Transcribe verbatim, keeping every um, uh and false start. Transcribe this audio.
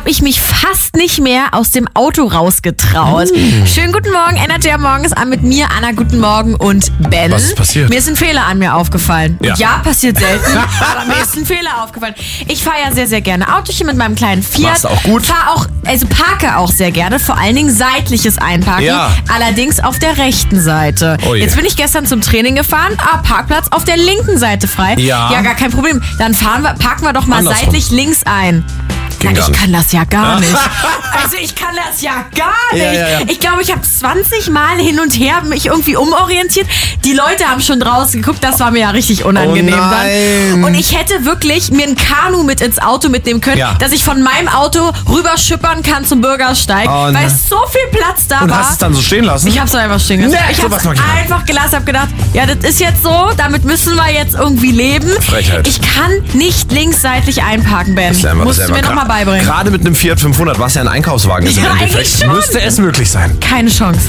ich mich fast nicht mehr aus dem Auto rausgetraut. Mm. Schönen guten Morgen, Energy am Morgen ist an mit mir, Anna, guten Morgen und Ben. Was ist passiert? Mir ist ein Fehler an mir aufgefallen. Ja, und ja passiert selten, aber mir ist ein Fehler aufgefallen. Ich fahre ja sehr, sehr gerne Autochen mit meinem kleinen Fiat. Machst du auch gut? Fahr auch, also parke auch sehr gerne, vor allen Dingen seitliches Einparken, Ja. allerdings auf der rechten Seite. Oh je. Jetzt bin ich gestern zum Training gefahren, ah, Parkplatz auf der linken Seite frei. Ja. Ja, gar kein Problem. Dann fahren wir, parken wir doch mal Andersrum. seitlich links ein. Ging Na, gar ich nicht. kann das ja gar nicht. Also ich kann das ja gar nicht. Ja, ja, ja. Ich glaube, ich habe zwanzig Mal hin und her mich irgendwie umorientiert. Die Leute haben schon draußen geguckt, das war mir ja richtig unangenehm Oh nein. dann. Und ich hätte wirklich mir ein Kanu mit ins Auto mitnehmen können, Ja. dass ich von meinem Auto rüber schippern kann zum Bürgersteig, Oh weil nein. so viel Platz da Und war. hast es dann so stehen lassen? Ich hab's einfach stehen gelassen. Nee, ich hab's sowas mag ich nicht. einfach gelassen, hab gedacht, ja, das ist jetzt so, damit müssen wir jetzt irgendwie leben. Frechheit. Ich kann nicht linksseitlich einparken, Ben. Das lernen wir, das Musst du lernen mir wir. nochmal beibringen. Gerade mit einem Fiat fünfhundert, was ja ein Einkaufswagen ist Ja, im eigentlich Endeffekt, schon. müsste es möglich sein. Keine Chance.